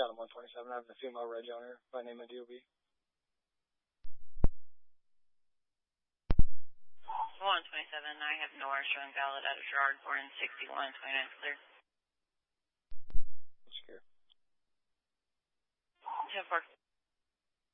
bottom 127. I have the female reg owner by name of DOB. 127, I have Nora showing valid out of Gerard, born 61, 29 clear. Secure. 10-4.